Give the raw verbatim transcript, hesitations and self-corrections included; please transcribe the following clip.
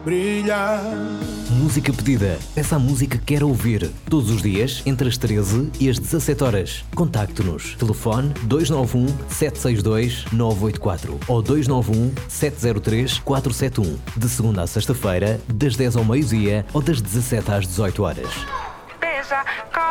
brilhar. Música pedida. Peça a música que quer ouvir. Todos os dias, entre as treze e as dezassete horas. Contacte-nos. Telefone dois nove um, sete seis dois, nove oito quatro ou dois nove um, sete zero três, quatro sete um. De segunda a sexta-feira, das dez ao meio-dia ou das dezassete às dezoito horas. Beija,